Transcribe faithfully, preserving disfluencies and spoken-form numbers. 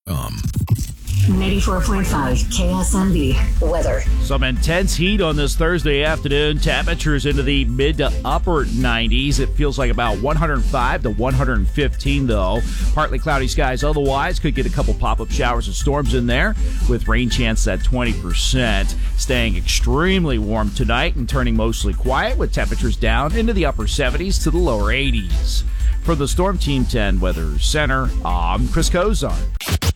Um. ninety-four point five K S M B weather. Some intense heat on this Thursday afternoon. Temperatures into the mid to upper nineties. It feels like about one hundred five to one hundred fifteen, though. Partly cloudy skies otherwise. Could get a couple pop-up showers and storms in there with rain chance at twenty percent. Staying extremely warm tonight and turning mostly quiet with temperatures down into the upper seventies to the lower eighties. For the Storm Team ten Weather Center, I'm Chris Cozart.